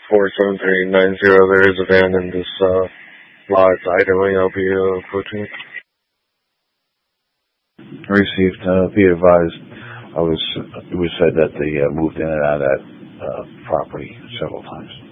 47390. There is a van in this lot. Idling. I'll be approaching it. Received. Be advised. It was said that they moved in and out of that property several times.